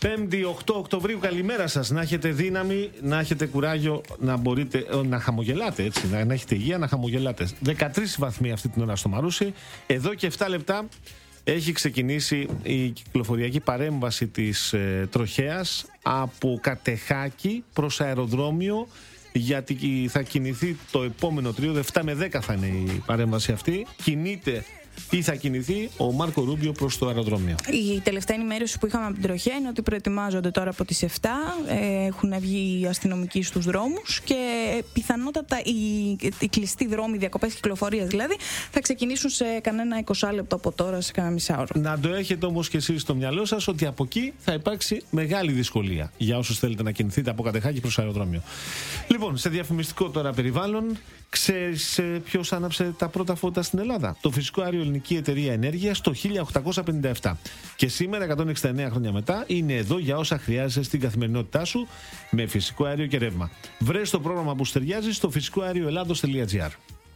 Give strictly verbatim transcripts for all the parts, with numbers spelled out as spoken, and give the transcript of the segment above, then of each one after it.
Πέμπτη οκτώ Οκτωβρίου, καλημέρα σας. Να έχετε δύναμη, να έχετε κουράγιο, να μπορείτε να χαμογελάτε, έτσι, να, να έχετε υγεία, να χαμογελάτε. δεκατρείς βαθμοί αυτή την ώρα στο Μαρούσι. Εδώ και επτά λεπτά έχει ξεκινήσει η κυκλοφοριακή παρέμβαση της ε, τροχέας από Κατεχάκη προς αεροδρόμιο, γιατί θα κινηθεί το επόμενο τρίο, επτά με δέκα θα είναι η παρέμβαση αυτή. Κινείται ή θα κινηθεί ο Μάρκο Ρούμπιο προς το αεροδρόμιο. Η τελευταία ενημέρωση που είχαμε από την τροχέα είναι ότι προετοιμάζονται τώρα από τις επτά. Ε, έχουν βγει οι αστυνομικοί στους δρόμους και πιθανότατα οι, οι κλειστοί δρόμοι, διακοπές κυκλοφορίας δηλαδή, θα ξεκινήσουν σε κανένα είκοσι λεπτό από τώρα, σε κανένα μισάωρο. Να το έχετε όμως και εσείς στο μυαλό σας ότι από εκεί θα υπάρξει μεγάλη δυσκολία για όσους θέλετε να κινηθείτε από Κατεχάκη προς αεροδρόμιο. Λοιπόν, σε διαφημιστικό τώρα περιβάλλον, ξέρεις ποιος άναψε τα πρώτα φώτα στην Ελλάδα? Το φυσικό αέριο Ελληνική Εταιρεία Ενέργειας το χίλια οκτακόσια πενήντα επτά. Και σήμερα, εκατόν εξήντα εννέα χρόνια μετά, είναι εδώ για όσα χρειάζεσαι στην καθημερινότητά σου με φυσικό αέριο και ρεύμα. Βρες το πρόγραμμα που σου ταιριάζει στο φυσικό αέριο ελλάδος τελεία τζι άρ.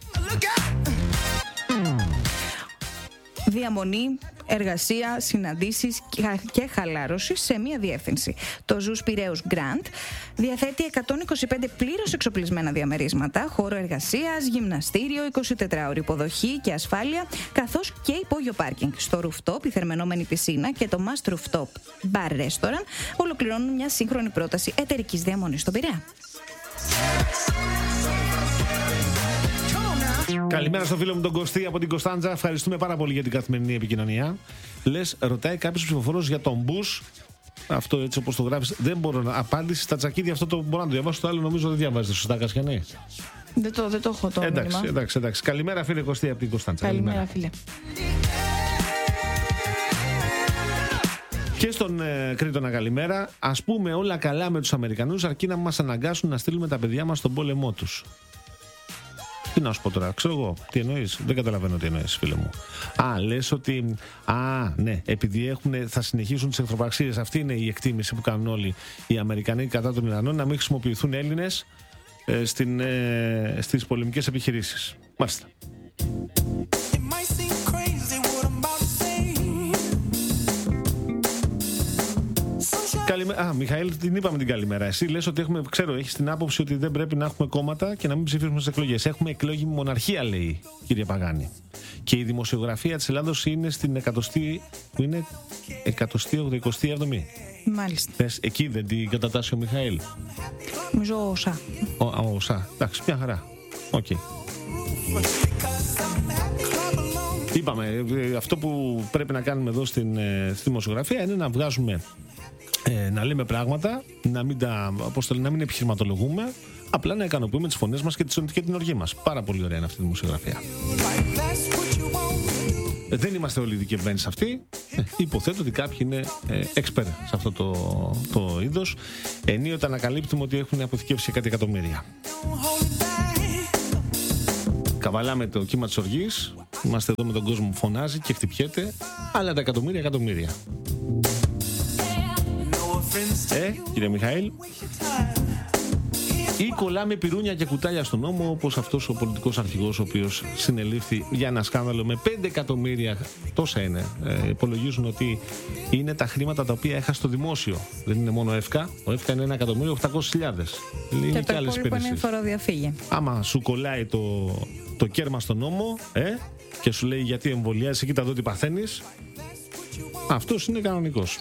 Διαμονή, εργασία, συναντήσεις και χαλάρωση σε μία διεύθυνση. Το Ζους Πειραίους Grand διαθέτει εκατόν είκοσι πέντε πλήρως εξοπλισμένα διαμερίσματα, χώρο εργασίας, γυμναστήριο, εικοσιτετράωρη υποδοχή και ασφάλεια, καθώς και υπόγειο πάρκινγκ. Στο rooftop, η θερμαινόμενη πισίνα και το Must Rooftop Bar Restaurant ολοκληρώνουν μια σύγχρονη πρόταση εταιρικής διαμονής στον Πειραιά. Καλημέρα στο φίλο μου τον Κωστή από την Κωνσταντζα. Ευχαριστούμε πάρα πολύ για την καθημερινή επικοινωνία. Λες, ρωτάει κάποιος ψηφοφόρος για τον Μπούς. Αυτό έτσι όπως το γράφεις, δεν μπορώ να απάντηση στα τσακίδια. Αυτό το μπορώ να το διαβάσω. Το άλλο νομίζω δεν διαβάζετε σωστά, Κασιανή. Δεν το, δεν το έχω το εντάξει, μήνυμα. Εντάξει, εντάξει. Καλημέρα, φίλε Κωστή από την Κωνσταντζα. Καλημέρα, φίλε. Και στον ε, Κρήτονα καλημέρα. Ας πούμε όλα καλά με τους Αμερικανούς, αρκεί να μας αναγκάσουν να στείλουμε τα παιδιά μας στον πόλεμό τους. Τι να σου πω τώρα, ξέρω εγώ, τι εννοείς? Δεν καταλαβαίνω τι εννοείς, φίλε μου. Α, λες ότι. Α, ναι, επειδή έχουν, θα συνεχίσουν τις εχθροπραξίες. Αυτή είναι η εκτίμηση που κάνουν όλοι οι Αμερικανοί κατά των Ιρανών, να μην χρησιμοποιηθούν Έλληνες ε, στην, ε, στις πολεμικές επιχειρήσεις. Μάλιστα. Καλημέρα. Α, Μιχαήλ, την είπαμε την καλημέρα. Εσύ λες ότι έχουμε, ξέρω, έχεις την άποψη ότι δεν πρέπει να έχουμε κόμματα και να μην ψηφίσουμε στις εκλογές. Έχουμε εκλόγιμη μοναρχία, λέει, κύριε Παγάνη. Και η δημοσιογραφία της Ελλάδος είναι στην εκατοστή, που είναι εκατοστή ογδοηκοστή έβδομη. Μάλιστα. Θες, εκεί δεν την κατατάσσει ο Μιχαήλ? Νομίζω ο ΩΣΑ. Ο, ο ΩΣΑ. Εντάξει, μια χαρά. Οκ. Okay. Είπαμε, αυτό που πρέπει να κάνουμε εδώ στην, στη δημοσιογραφία είναι να βγάζουμε, ε, να λέμε πράγματα, να μην, τα, πώς το λένε, να μην επιχειρηματολογούμε, απλά να ικανοποιούμε τις φωνές μας και, τις, και την οργή μας. Πάρα πολύ ωραία είναι αυτή η δημοσιογραφία. Ε, δεν είμαστε όλοι ειδικευμένοι σε αυτή. Ε, υποθέτω ότι κάποιοι είναι ε, expert σε αυτό το, το είδος. Ενίοτε ανακαλύπτουμε ότι έχουν αποθηκεύσει κάτι εκατομμύρια. Καβαλάμε το κύμα της οργής. Είμαστε εδώ με τον κόσμο που φωνάζει και χτυπιέται. Αλλά τα εκατομμύρια εκατομμύρια. Ε, κύριε Μιχαήλ. Ή κολλάμε πυρούνια και κουτάλια στον νόμο, όπως αυτός ο πολιτικός αρχηγός ο οποίος συνελήφθη για ένα σκάνδαλο με πέντε εκατομμύρια. Τόσα είναι. Ε, υπολογίζουν ότι είναι τα χρήματα τα οποία έχασε το δημόσιο. Δεν είναι μόνο ο ΕΦΚΑ. Ο ΕΦΚΑ είναι ένα εκατομμύριο οκτακόσιες χιλιάδες. Και το υπόλοιπο είναι φοροδιαφύγη. Άμα σου κολλάει το, το κέρμα στον νόμο, ε, και σου λέει γιατί εμβολιάζεσαι, κοίτα εδώ τι παθαίνεις, αυτός είναι κανονικός.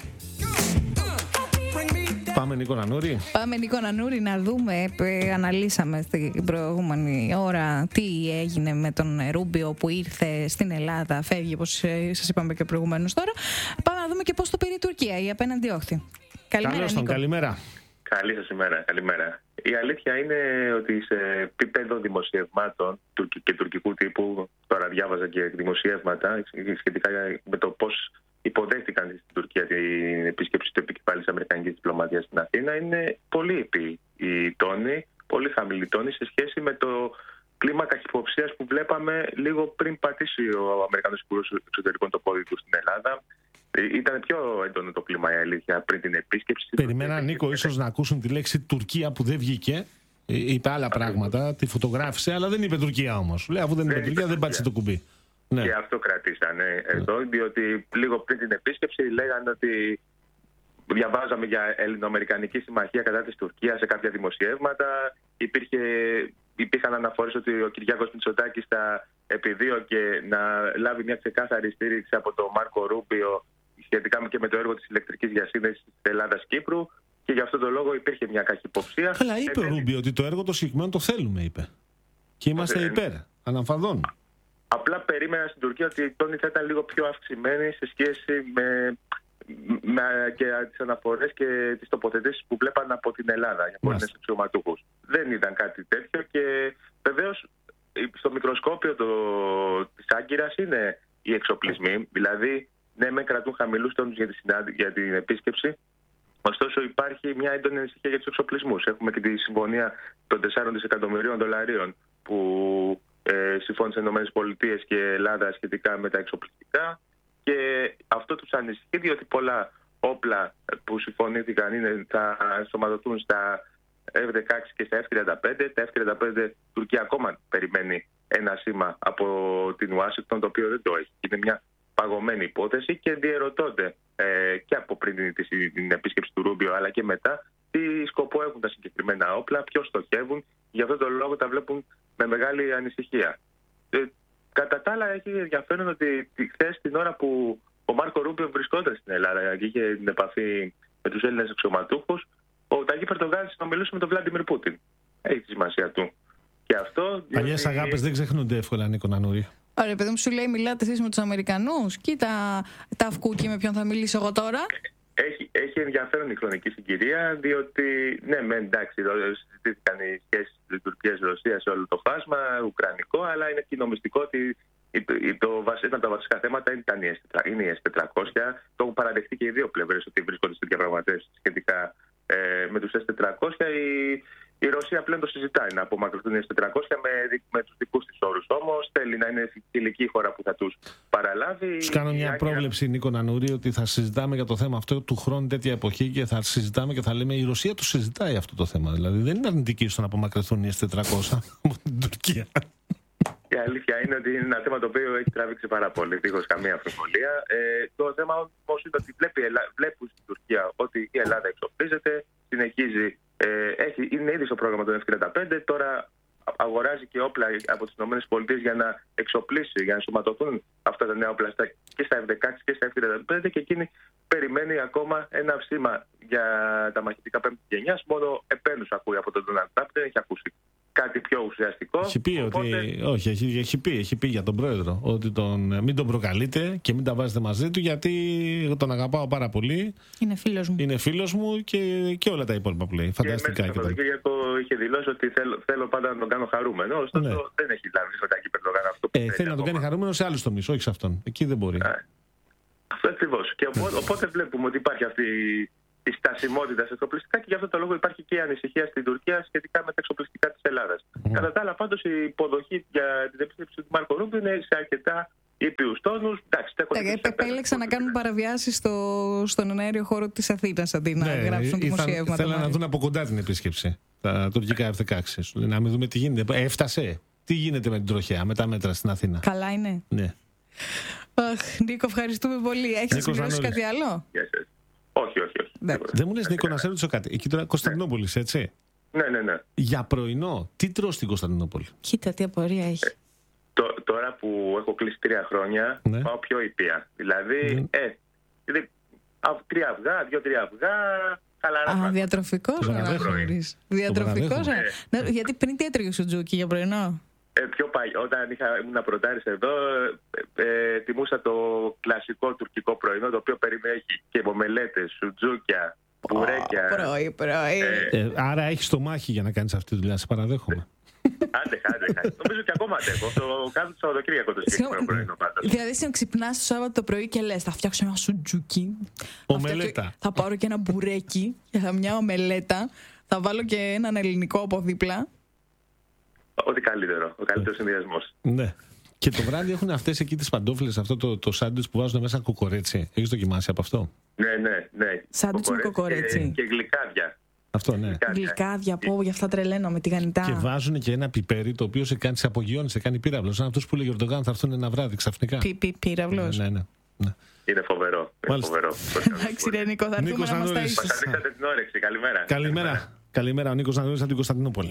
Πάμε Νίκο Νανούρη. Πάμε Νίκο Νανούρη να δούμε, ε, αναλύσαμε στην προηγούμενη ώρα τι έγινε με τον Ρούμπιο που ήρθε στην Ελλάδα, φεύγει όπως ε, σας είπαμε και προηγουμένως τώρα. Πάμε να δούμε και πώς το πήρε η Τουρκία, η απέναντι όχθη. Καλημέρα. Καλώς τον, καλημέρα. Καλή σας ημέρα, καλημέρα. Η αλήθεια είναι ότι σε επίπεδο δημοσιευμάτων και τουρκικού τύπου, τώρα διάβαζα και δημοσιεύματα σχετικά με το πώς υποδέχτηκαν στην Τουρκία την επίσκεψη του επικεφαλής Αμερικανικής διπλωματίας στην Αθήνα, είναι πολύ ήπιοι οι τόνοι, πολύ χαμηλή τόνη σε σχέση με το κλίμα καχυποψίας που βλέπαμε λίγο πριν πατήσει ο Αμερικανός Υπουργός Εξωτερικών το πόδι του στην Ελλάδα. Ήταν πιο έντονο το κλίμα, η αλήθεια, πριν την επίσκεψη. Περιμένα, Νίκο, ίσως να ακούσουν τη λέξη Τουρκία που δεν βγήκε. Είπε άλλα πράγματα, τη φωτογράφησε, αλλά δεν είπε Τουρκία όμως. Λέει, αφού δεν είπε Τουρκία, δεν πάτησε το κουμπί. Ναι. Και αυτό κρατήσανε εδώ, ναι. Διότι λίγο πριν την επίσκεψη λέγανε ότι διαβάζαμε για ελληνοαμερικανική συμμαχία κατά της Τουρκίας σε κάποια δημοσιεύματα. Υπήρχε, υπήρχαν αναφορές ότι ο Κυριάκος Μητσοτάκης θα επιδίωκε να λάβει μια ξεκάθαρη στήριξη από τον Μάρκο Ρούμπιο σχετικά και με το έργο της ηλεκτρικής διασύνδεσης της Ελλάδας-Κύπρου. Και γι' αυτόν τον λόγο υπήρχε μια καχυποψία. Αλλά είπε ο Ρούμπιο ότι το έργο το συγκεκριμένο το θέλουμε, είπε. Και είμαστε υπέρ, αναμφαδών. Απλά περίμενα στην Τουρκία ότι η τόνη θα ήταν λίγο πιο αυξημένη σε σχέση με, με και τις αναφορές και τις τοποθετήσεις που βλέπαν από την Ελλάδα για πρώην αξιωματούχους. Δεν ήταν κάτι τέτοιο και βεβαίως στο μικροσκόπιο το, της Άγκυρας είναι οι εξοπλισμοί. Δηλαδή, ναι, με κρατούν χαμηλούς τόνους για, τη συνάντη, για την επίσκεψη. Ωστόσο, υπάρχει μια έντονη ανησυχία για τους εξοπλισμούς. Έχουμε και τη συμφωνία των τεσσάρων δισεκατομμυρίων δολαρίων που ε, συμφώνησαν ΗΠΑ και Ελλάδα σχετικά με τα εξοπλιστικά. Και αυτό τους ανησυχεί, διότι πολλά όπλα που συμφωνήθηκαν είναι, θα ενσωματωθούν στα εφ δεκαέξι και στα εφ τριάντα πέντε. Τα εφ τριάντα πέντε η Τουρκία ακόμα περιμένει ένα σήμα από την Ουάσιγκτον, το οποίο δεν το έχει. Είναι μια παγωμένη υπόθεση και διερωτώνται ε, και από πριν την, την επίσκεψη του Ρούμπιο αλλά και μετά τι σκοπό έχουν τα συγκεκριμένα όπλα, ποιος στοχεύουν. Γι' αυτόν τον λόγο τα βλέπουν με μεγάλη ανησυχία. Ε, κατά τα άλλα, έχει ενδιαφέρον ότι χθες την ώρα που ο Μάρκο Ρούμπιο βρισκόταν στην Ελλάδα και είχε την επαφή με τους Έλληνες αξιωματούχους, ο Ταγί Ερντογάν συνομιλούσε με τον Βλάντιμιρ Πούτιν. Έχει τη σημασία του. Και αυτό. Παλιές διότι... αγάπες δεν ξεχνούνται εύκολα, Νίκο Νανούρη. Ωραία, παιδί μου, σου λέει μιλάτε εσείς με τους Αμερικανούς. Κοίτα τα αυκούκι με ποιον θα μιλήσω εγώ τώρα. Έχει, έχει ενδιαφέρον η χρονική συγκυρία, διότι ναι, με εντάξει, συζητήθηκαν οι σχέσεις της Τουρκίας-Ρωσίας σε όλο το φάσμα, ουκρανικό, αλλά είναι κοινομιστικό ότι το, ένα από τα βασικά θέματα ήταν είναι η ες τετρακόσια. Το έχουν παραδεχτεί και οι δύο πλευρές ότι βρίσκονται σε διαπραγματεύσεις σχετικά ε, με τους ες τετρακόσια. Η, η Ρωσία πλέον το συζητάει να απομακρυνθούν οι ες τετρακόσια με, με τους δικούς της όρους. Όμως θέλει να είναι φιλική χώρα που θα τους παραλάβει. Τους κάνω μια Άγια... πρόβλεψη, Νίκο Νανούρη, ότι θα συζητάμε για το θέμα αυτό του χρόνου τέτοια εποχή και θα συζητάμε και θα λέμε η Ρωσία το συζητάει αυτό το θέμα. Δηλαδή δεν είναι αρνητική στο να απομακρυνθούν οι ες τετρακόσια από την Τουρκία. Η αλήθεια είναι ότι είναι ένα θέμα το οποίο έχει τραβήξει πάρα πολύ, δίχως καμία αμφιβολία. Ε, το θέμα όμως είναι ότι βλέπει, βλέπουν στην Τουρκία ότι η Ελλάδα εξοπλίζεται, συνεχίζει, ε, έχει, είναι ήδη στο πρόγραμμα των εφ τριάντα πέντε, τώρα αγοράζει και όπλα από τις ΗΠΑ για να εξοπλίσει, για να ενσωματωθούν αυτά τα νέα όπλα και στα εφ δεκαέξι και στα εφ τριάντα πέντε και εκείνη περιμένει ακόμα ένα σήμα για τα μαχητικά πέμπτη γενιάς. Μόνο επένους ακούει από τον Ντόναλντ Τραμπ, δεν έχει ακούσει κάτι πιο ουσιαστικό. Έχει πει οπότε... ότι. Όχι, έχει, έχει, πει, έχει πει για τον πρόεδρο ότι τον, μην τον προκαλείτε και μην τα βάζετε μαζί του, γιατί τον αγαπάω πάρα πολύ. Είναι φίλος μου. Είναι φίλος μου και, και όλα τα υπόλοιπα που λέει. Φανταστικά. Και μέσα Κυριακό είχε δηλώσει ότι θέλω, θέλω πάντα να τον κάνω χαρούμενο. Ωστόσο ναι. δεν έχει λάβει μετά εκεί πέρα αυτό που ε, θέλει να τον κάνει χαρούμενο σε άλλους τομείς, όχι σε αυτόν. Εκεί δεν μπορεί. Α, αυτό ακριβώς. Και οπότε, οπότε βλέπουμε ότι υπάρχει αυτή η στασιμότητα σε εξοπλιστικά και γι' αυτό το λόγο υπάρχει και η ανησυχία στην Τουρκία σχετικά με τα εξοπλιστικά της Ελλάδας. Mm. Κατά τα άλλα, πάντως η υποδοχή για την επίσκεψη του Μάρκο Ρούμπιο είναι σε αρκετά ήπιους τόνους. Επέλεξαν να κάνουν παραβιάσεις στο, στον αέριο χώρο της Αθήνας αντί να ναι, γράψουν δημοσιεύματα. Θέλουν να δουν από κοντά την επίσκεψη. Τα τουρκικά εφ δεκαέξι. Να μην δούμε τι γίνεται. Έφτασε. Τι γίνεται με την τροχέα, με τα μέτρα στην Αθήνα. Καλά είναι. Ναι. Αχ, Νίκο, ευχαριστούμε πολύ. Έχεις να συμπληρώσεις κάτι άλλο? Yes, yes. Όχι, όχι, όχι. Ναι. Δεν μου λες, Νίκο, να σε ρωτήσω κάτι. Εκεί τώρα Κωνσταντινούπολη, έτσι. Ναι, ναι, ναι. Για πρωινό, τι τρως στην Κωνσταντινούπολη? Κοίτα, τι απορία έχει. Ε, το, τώρα που έχω κλείσει τρία χρόνια, ναι. πάω πιο ήπια. Δηλαδή, ναι. ε, δηλαδή, τρία αυγά, δύο-τρία αυγά, χαλαρά. Α, διατροφικός να χωρίς. Διατροφικός. Ναι. Γιατί πριν τι έτρωγε ο Τζούκι για πρωινό? Ε, πιο παλιά, όταν είχα, ήμουν πρωτάρης εδώ, ε, ε, τιμούσα το κλασικό τουρκικό πρωινό, το οποίο περιέχει και μελέτες, σουτζούκια, μπουρέκια. Oh, πρωί, πρωί. Ε, ε, άρα έχεις το μάχη για να κάνεις αυτή τη δουλειά, σε παραδέχομαι. Άντεχα, άντεχα. Νομίζω και ακόμα αντέχω. Το κάνω το Σαββατοκύριακο το συγκεκριμένο πρωινό πάντως. Δηλαδή, ξυπνάς το Σάββατο το πρωί και λες, θα φτιάξω ένα σουτζούκι. Ομελέτα. Θα πάρω και ένα μπουρέκι, και θα μια ομελέτα. Θα βάλω και έναν ελληνικό από δίπλα. Ό,τι καλύτερο. Ο καλύτερος συνδυασμός. Ναι. Και το βράδυ έχουν αυτές εκεί τις παντόφλες, αυτό το, το σάντουιτς που βάζουν μέσα κοκορέτσι. Έχεις δοκιμάσει από αυτό? Ναι, ναι, ναι. Σάντουιτς με κοκορέτσι. Και, και γλυκάδια. Αυτό, ναι. Γλυκάδια, πω, γι' αυτά τρελαίνω με τη γανιτά. Και βάζουν και ένα πιπέρι το οποίο σε κάνει, σε απογειώνει, σε κάνει πύραυλο. Σαν αυτούς που λέει ο Ερντογάν θα έρθουν ένα βράδυ ξαφνικά. Πι, πι, πύραυλος. Ναι, ναι, ναι. Ναι. Είναι φοβερό. Είναι φοβερό. Εντάξει, ρε Νίκο, θα έρθουμε να μας τα ίσως. Μας ανοίξατε την όρεξη. Καλημέρα. Καλημέρα. Καλημέρα, ο Νίκος Ανδρέας από την Κωνσταντινούπολη.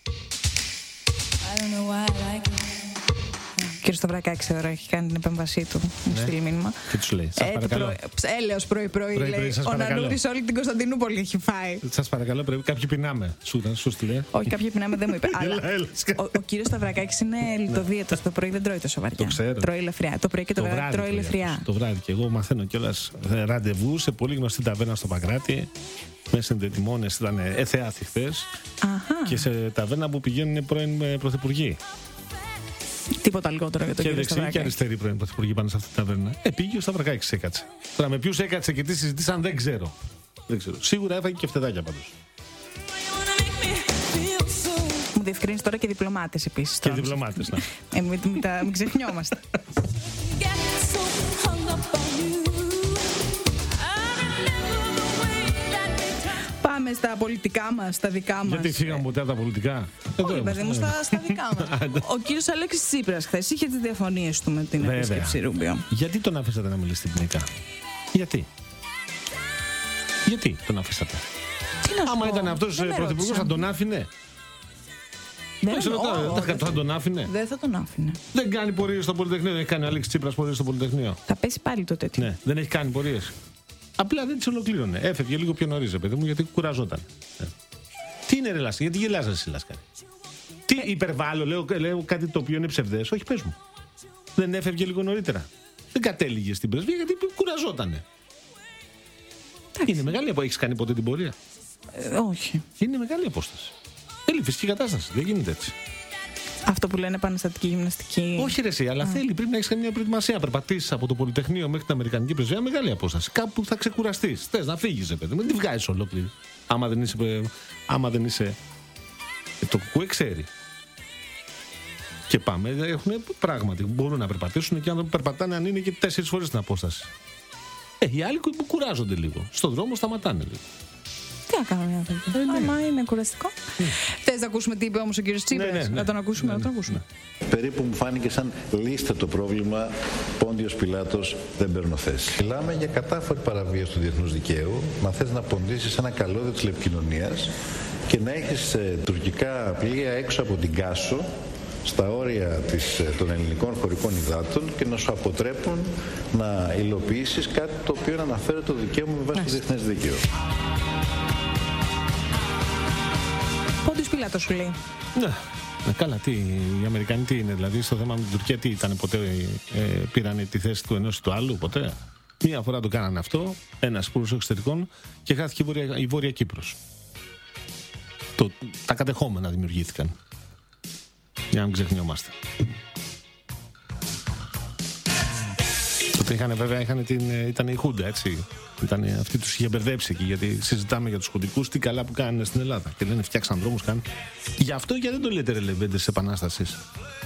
Ο κύριος Σταυρακάκης τώρα έχει κάνει την επέμβασή του. Μου Ναι. στείλει μήνυμα. Τι τους λέει, σας Ε, παρακαλώ. πρωί- Έλεος πρωί-πρωί, Πρωί-πρωί, λέει. σας Ο παρακαλώ. Νανούρης όλη την Κωνσταντινούπολη έχει φάει. Σας παρακαλώ, πρέπει κάποιοι πεινάμε. Σου, σου στείλε. Όχι, κάποιοι πεινάμε, δεν μου είπε. Αλλά Έλα, έλα, ο, ο κύριος Σταυρακάκης είναι λιτοδίαιτος. Το πρωί δεν τρώει τόσο βαριά. Το ξέρω. Τρώει ελαφριά. Το πρωί και το, βράδυ τρώει πρωί ελαφριά. αυτός. Το βράδυ και εγώ μαθαίνω κιόλας ραντεβού σε πολύ γνωστή ταβέρνα στο Παγκράτη. Με συνδετημόνες, ήταν εθεάθη χθες. Αχα. Και σε ταβέρνα που πηγαίνουν πρώην ε, πρωθυπουργοί. Τίποτα λιγότερο για τον Και κύριο δεξιοί και Σταυρακάκη. αριστεροί πρώην πρωθυπουργοί πάνε σε αυτή τη ταβέρνα. Ε, πήγε ο Σταυρακάκης έκατσε. Τώρα με ποιους έκατσε και τι συζητήσαν δεν ξέρω. Δεν ξέρω. Σίγουρα έφαγε και φτεδάκια πάντως. Μου διευκρίνεις τώρα και διπλωμάτες επίσης. Και τώρα. διπλωμάτες, ναι. Ε, μην, μην, τα- μην ξεχνιόμαστε. Πάμε στα πολιτικά μας, στα δικά μας. Γιατί φύγαμε ποτέ από τα πολιτικά. Εδώ Όχι, παιδί μου, είμαστε. στα, στα δικά μας. Ο κύριος Αλέξης Τσίπρας χθες είχε τις διαφωνίες του με την Βέβαια. επίσκεψη Ρούμπιο. Γιατί τον αφήσατε να μιλήσει τυπνικά? Γιατί? Γιατί τον αφήσατε? Τι να σου Άμα πω, ήταν αυτός δεν με πρωθυπουργός ρώτησαν. θα τον άφηνε. Δεν Δεν ξέρω, εννοώ, τώρα, δεν θα- θα τον άφηνε. Δεν θα τον άφηνε. Δεν κάνει πορείες στο Πολυτεχνείο. Δεν έχει κάνει ο Αλέξης Τσίπρας πορείες στο Πολυτεχνείο. Θα πέσει πάλι το τέτοιο. Ναι, δεν έχει κάνει πορείες. Απλά δεν τις ολοκλήρωνε. Έφευγε λίγο πιο νωρίς, ρε παιδί μου, γιατί κουραζόταν. Ε. Τι είναι ρε Λάσκαρη, γιατί γελάς εσύ Λάσκαρη? Τι υπερβάλλω, λέω, λέω κάτι το οποίο είναι ψευδές. Όχι, πες μου. Δεν έφευγε λίγο νωρίτερα. Δεν κατέληγε στην πρεσβεία γιατί κουραζότανε. Είναι μεγάλη απόσταση. Έχεις κάνει ποτέ την πορεία? Ε, όχι. Είναι μεγάλη απόσταση. Θέλει φυσική κατάσταση. Δεν γίνεται έτσι. Αυτό που λένε επαναστατική γυμναστική. Όχι, ρε, εσύ, αλλά θέλει πριν να έχει κάνει μια προετοιμασία. Περπατήσει από το Πολυτεχνείο μέχρι την Αμερικανική πρεσβεία, μεγάλη απόσταση. Κάπου θα ξεκουραστεί. Θε να φύγει, παιδί. Μην τη βγάζει ολόκληρη. Άμα δεν είσαι. ε, Άμα δεν είσαι. Ε, το κουκουέ ξέρει. Και πάμε, έχουν πράγματι. Μπορούν να περπατήσουν και αν περπατάνε, αν είναι και τέσσερις φορές την απόσταση. Ε, οι άλλοι κου- κουράζονται λίγο. Στον δρόμο σταματάνε λίγο. Τι να κάνουμε οι άνθρωποι. Ε, ναι. Άμα είναι κουραστικό. Θες να ακούσουμε τι είπε όμως ο κύριος Τσίπρας? Ναι, ναι, ναι. Να τον ακούσουμε, Ναι, να τον ναι, ακούσουμε. Περίπου μου φάνηκε σαν λύστε το πρόβλημα, Πόντιος Πιλάτος, δεν παίρνω θέση. Μιλάμε για κατάφορη παραβίαση του διεθνούς δικαίου, να θες να ποντίσεις ένα καλώδιο της επικοινωνίας και να έχεις ε, τουρκικά πλοία έξω από την Κάσο, στα όρια της, ε, των ελληνικών χωρικών υδάτων και να σου αποτρέπουν να υλοποιήσεις κάτι το οποίο αναφέρει το δικαίωμα με βάση το διεθνές δίκαιο. Πόντιος Πιλάτος σου λέει. Ναι. Ε, καλά, τι, οι Αμερικανοί τι είναι, δηλαδή στο θέμα με την Τουρκία τι ήταν, ποτέ ε, πήρανε τη θέση του ενός ή του άλλου, ποτέ. Μία φορά το κάνανε αυτό, ένας υπουργός εξωτερικών και χάθηκε η Βόρεια, η Βόρεια Κύπρος. Το, τα κατεχόμενα δημιουργήθηκαν. Για να μην ξεχνιόμαστε. Τότε είχαν, βέβαια, είχαν την, ήταν η Χούντα, έτσι. Ήταν, αυτή τους είχε μπερδέψει εκεί, γιατί συζητάμε για τους χουντικούς, τι καλά που κάνουν στην Ελλάδα. Και λένε φτιάξαν δρόμους, κάνουν. Γι' αυτό γιατί δεν το λέτε ρε λεβέντες της Επανάστασης.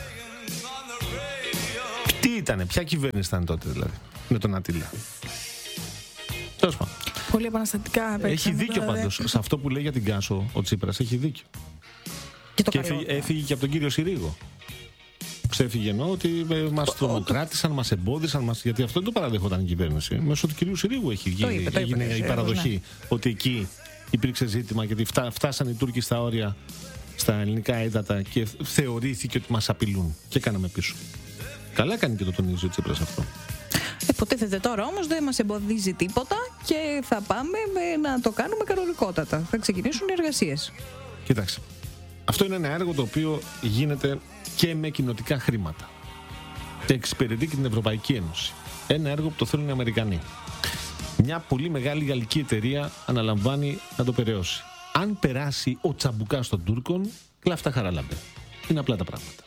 Τι ήτανε, ποια κυβέρνηση ήταν τότε δηλαδή, με τον Αττήλα. Τέλος πάντων. Πολύ επαναστατικά. Έχει παίξανε δίκιο τώρα, δε. πάντως. Σε αυτό που λέει για την Κάσο ο Τσίπρας έχει δίκιο. Και το Και καλό. έφυγε, έφυγε και από τον κύριο Συρίγο. Ξέφυγε ενώ ότι ε, μας τρομοκράτησαν, μας εμπόδισαν, μας... γιατί αυτό δεν το παραδεχόταν η κυβέρνηση. Μέσω του κυρίου Συρίγου έχει γίνει, είπε, το είπε, έγινε το η είπε, παραδοχή ναι. ότι εκεί υπήρξε ζήτημα γιατί φτά, φτάσαν οι Τούρκοι στα όρια, στα ελληνικά ύδατα και θεωρήθηκε ότι μας απειλούν. Και κάναμε πίσω. Καλά κάνει και το τονίζει ο Τσίπρας αυτό. Υποτίθεται τώρα όμως δεν μας εμποδίζει τίποτα και θα πάμε με, να το κάνουμε κανονικότατα. Θα ξεκινήσουν οι εργασίες. Κοιτάξτε. Αυτό είναι ένα έργο το οποίο γίνεται και με κοινοτικά χρήματα. Και εξυπηρετεί και την Ευρωπαϊκή Ένωση. Ένα έργο που το θέλουν οι Αμερικανοί. Μια πολύ μεγάλη γαλλική εταιρεία αναλαμβάνει να το περαιώσει. Αν περάσει ο τσαμπουκάς των Τούρκων, κλαφτά χαράλαμπε. Είναι απλά τα πράγματα.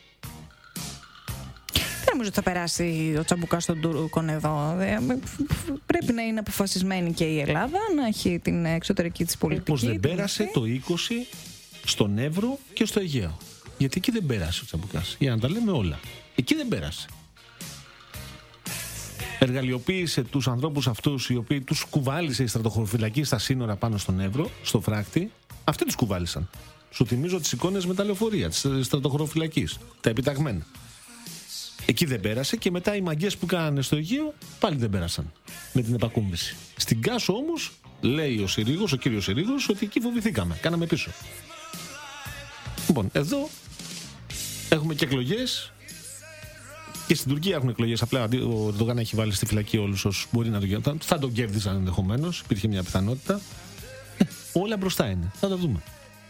Δεν νομίζω ότι θα περάσει ο τσαμπουκάς των Τούρκων εδώ. Ε, Πρέπει να είναι αποφασισμένη και η Ελλάδα να έχει την εξωτερική της πολιτική. Όπως δεν την πέρασε ευθύ. το είκοσι στον Εύρο και στο Αιγαίο. Γιατί εκεί δεν πέρασε ο τσαμπουκάς. Για να τα λέμε όλα. Εκεί δεν πέρασε. Εργαλειοποίησε τους ανθρώπους αυτούς οι οποίοι τους κουβάλισε η στρατοχωροφυλακή στα σύνορα πάνω στον Εύρο, στο φράκτη. Αυτοί τους κουβάλισαν. Σου θυμίζω τις εικόνες με τα λεωφορεία της στρατοχωροφυλακής. Τα επιταγμένα. Εκεί δεν πέρασε και μετά οι μαγκές που κάνανε στο Αιγαίο πάλι δεν πέρασαν με την επακούμπηση. Στην Κάσο όμως λέει ο Συρίγος, ο κύριος Συρίγος, ότι εκεί φοβηθήκαμε, κάναμε πίσω. Λοιπόν, εδώ έχουμε και εκλογές. Και στην Τουρκία έχουν εκλογές. Απλά ο Ερντογάν έχει βάλει στη φυλακή όλους όσους μπορεί να τον κερδίσουν. Θα τον κέρδισαν ενδεχομένως. Υπήρχε μια πιθανότητα. Ε, όλα μπροστά είναι. Θα τα δούμε.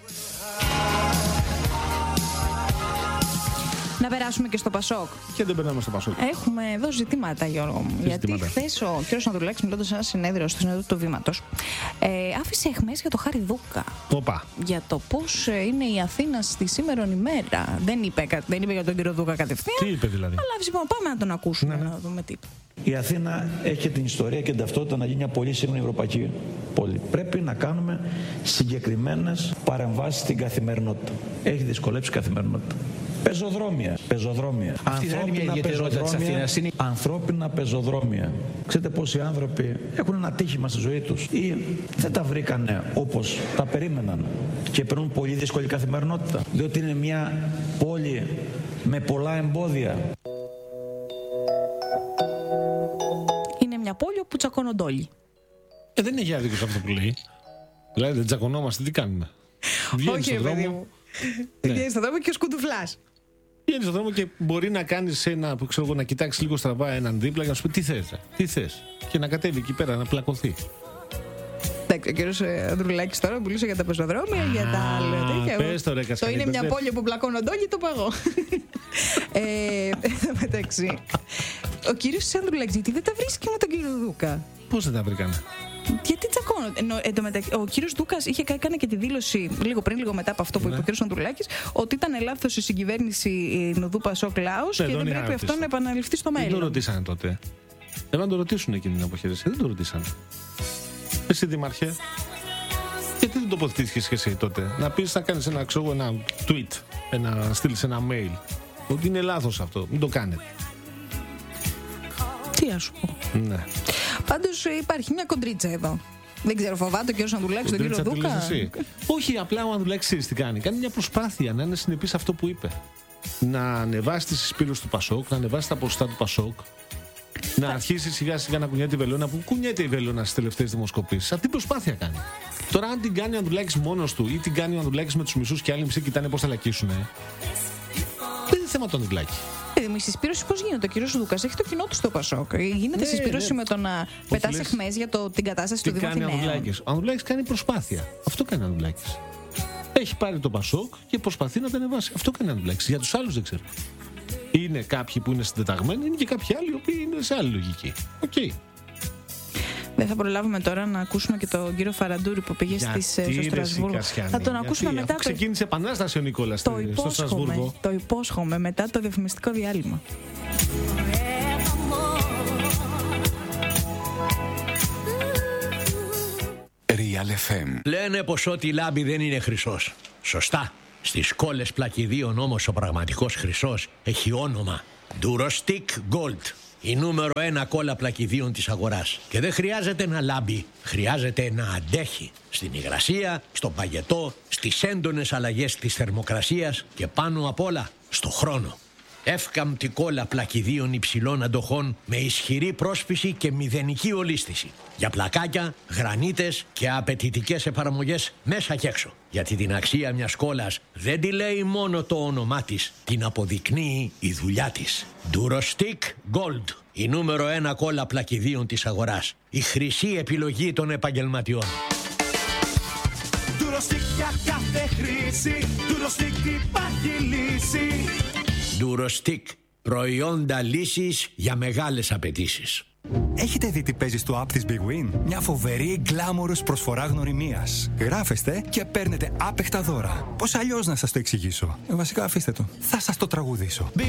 Να περάσουμε και στο Πασόκ. Και δεν περνάμε στο Πασόκ. Έχουμε εδώ ζητήματα, Γιώργο μου. Γιατί χθες ο κ. Ανδρουλάκης, μιλώντας σε ένα συνέδριο στο συνέδριο του Βήματος, ε, άφησε αιχμές για το Χάρη Δούκα. Οπα. Για το πώς είναι η Αθήνα στη σήμερον ημέρα. Δεν είπε, δεν είπε για τον κύριο Δούκα κατευθείαν. Τι είπε δηλαδή? Αλλά άφησε, πάμε να τον ακούσουμε, ναι, ναι. να δούμε τι είπε. Η Αθήνα έχει την ιστορία και την ταυτότητα να γίνει μια πολύ σύγχρονη ευρωπαϊκή πόλη. Πρέπει να κάνουμε συγκεκριμένες παρεμβάσεις στην καθημερινότητα. Έχει δυσκολέψει η καθημερινότητα. Πεζοδρόμια. Πεζοδρόμια. Ανθρώπινα πεζοδρόμια. Είναι... Ανθρώπινα πεζοδρόμια. Ξέρετε πόσοι άνθρωποι έχουν ένα τύχημα στη ζωή τους ή δεν τα βρήκανε όπως τα περίμεναν και περνούν πολύ δύσκολη καθημερινότητα. Διότι είναι μια πόλη με πολλά εμπόδια. Είναι μια πόλη όπου τσακώνονται όλοι. Ε, δεν έχει άδικο αυτό που λέει. Δηλαδή δεν τσακωνόμαστε, τι κάνουμε? Βγαίνει στον δρόμο. Βγαίνει στον δρόμο και ο σκουντουφλάς. Βγαίνει στον δρόμο και μπορεί να κάνεις ένα, που ξέρω εγώ, να κοιτάξει λίγο στραβά έναν δίπλα και να σου πει τι θες, τι θες. Και να κατέβει εκεί πέρα, να πλακωθεί. Εντάξει, ο κύριος Ανδρουλάκης τώρα μιλούσε για τα πεζοδρόμια, για τα άλλα τέτοια. Πες το ρε Κασκανή. Το είναι μια πόλη που πλακώνονται όλοι, το παγώ. ε, μεταξύ. Ο κύριος Ανδρουλάκης, γιατί δεν τα βρίσκει με τον κύριο Δούκα? Πώς δεν τα βρήκανε? Γιατί τσακώνονται? Ενώ, ο κύριος Δούκας είχε κάνει και τη δήλωση λίγο πριν, λίγο μετά από αυτό που ναι. είπε ο κύριος Ανδρουλάκης, ότι ήταν λάθος η συγκυβέρνηση Νουδού Πασόκ Λάος ναι, και δεν πρέπει αυτό να επαναληφθεί στο μέλλον. Δεν το ρωτήσανε τότε. Δεν να το ρωτήσουν εκείνη την αποχαίρεση. Δεν το ρωτήσανε. Εσύ Δήμαρχε, γιατί δεν τοποθετήθηκες και εσύ τότε? Να πεις, να κάνεις ένα, ξέρω, ένα tweet, να στείλεις ένα mail, ότι είναι λάθος αυτό, μην το κάνετε. Τι να σου πω. Ναι. Πάντως υπάρχει μια κοντρίτσα εδώ. Δεν ξέρω, φοβάται ο κ. Ανδρουλάκης τον κύριο Δούκα? Όχι, απλά ο Ανδρουλάκης τι κάνει? Κάνει μια προσπάθεια να είναι συνεπής αυτό που είπε. Να ανεβάσει τις εισπύρους του Πασόκ, να ανεβάσει τα ποσοστά του Πασόκ. Να αρχίσει σιγά σιγά να κουνιέται η βελόνα, που κουνιέται η βελόνα στις τελευταίες δημοσκοπήσεις. Αυτή την προσπάθεια κάνει. Τώρα, αν την κάνει ο Ανδρουλάκης μόνος του ή την κάνει ο Ανδρουλάκης με τους μισούς και άλλοι μισοί κοιτάνε πώς θα λακίσουν, ε. δεν είναι θέμα του Ανδρουλάκη. Η συσπήρωση πώς γίνεται? Ο κύριος Δούκας έχει το κοινό του στο Πασόκ. Γίνεται ναι, συσπήρωση ναι. με το να πετάς αιχμές για το, την κατάσταση του Δήμου Αθηναίων. Ο Ανδρουλάκης κάνει προσπάθεια. Αυτό κάνει ο Ανδρουλάκης. Έχει πάρει το Πασόκ και προσπαθεί να τα ανεβάσει. Αυτό κάνει ο Ανδρουλάκης. Για τους άλλους δεν ξέρω. Είναι κάποιοι που είναι συντεταγμένοι, είναι και κάποιοι άλλοι οι οποίοι είναι σε άλλη λογική. Οκ. Okay. Δεν θα προλάβουμε τώρα να ακούσουμε και τον κύριο Φαραντούρη που πήγε στις, στο Στρασβούργο. Θα τον ακούσουμε μετά. Το... Ξεκίνησε επανάσταση ο Νικόλας στο Στρασβούργο. Το υπόσχομαι μετά το διαφημιστικό διάλειμμα. Real εφ εμ. Λένε πως ό,τι λάμπει δεν είναι χρυσός. Σωστά. Στις κόλλες πλακιδίων όμως ο πραγματικός χρυσός έχει όνομα Durostic Gold. Η νούμερο ένα κόλλα πλακιδίων της αγοράς. Και δεν χρειάζεται να λάμπει, χρειάζεται να αντέχει. Στην υγρασία, στον παγετό, στις έντονες αλλαγές της θερμοκρασίας και πάνω απ' όλα στο χρόνο. Εύκαμπτη κόλλα πλακιδίων υψηλών αντοχών με ισχυρή πρόσφυση και μηδενική ολίσθηση. Για πλακάκια, γρανίτες και απαιτητικές εφαρμογές μέσα και έξω. Γιατί την αξία μιας κόλλας δεν τη λέει μόνο το όνομά της, την αποδεικνύει η δουλειά της. Durostic Gold, η νούμερο ένα κόλλα πλακιδίων της αγοράς. Η χρυσή επιλογή των επαγγελματιών. Durostic για κάθε χρήση, Durostic υπάρχει λύση. Durostic, προϊόντα λύσης για μεγάλες απαιτήσεις. Έχετε δει τι παίζει στο app της Big Win? Μια φοβερή γκλάμορος προσφορά γνωριμίας. Γράφεστε και παίρνετε άπεχτα δώρα. Πώς αλλιώς να σας το εξηγήσω? Ε, βασικά αφήστε το. Θα σας το τραγουδήσω.